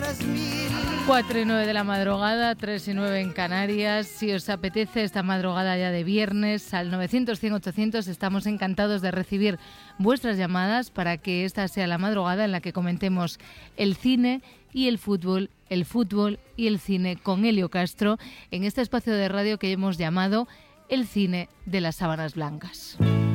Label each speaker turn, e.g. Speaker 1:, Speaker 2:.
Speaker 1: 4:09 de la madrugada, 3:09 en Canarias. Si os apetece esta madrugada ya de viernes, al 900-100-800 estamos encantados de recibir vuestras llamadas para que esta sea la madrugada en la que comentemos el cine y el fútbol y el cine con Elio Castro en este espacio de radio que hemos llamado El cine de las sábanas blancas.